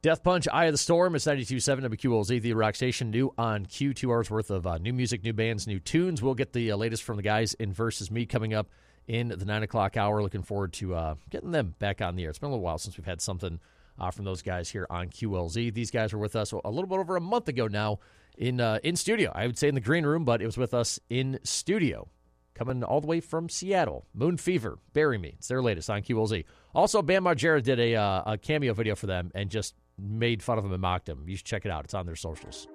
Death Punch, Eye of the Storm. It's 92.7 WQLZ, the rock station. New on Q, 2 hours worth of new music, new bands, new tunes. We'll get the latest from the guys in Versus Me coming up in the 9 o'clock hour. Looking forward to getting them back on the air. It's been a little while since we've had something from those guys here on QLZ. These guys were with us a little bit over a month ago now in studio. I would say in the green room, but it was with us in studio. Coming all the way from Seattle. Moon Fever, Bury Me. It's their latest on QLZ. Also, Bam Margera did a cameo video for them and just made fun of him and mocked him. You should check it out. It's on their socials.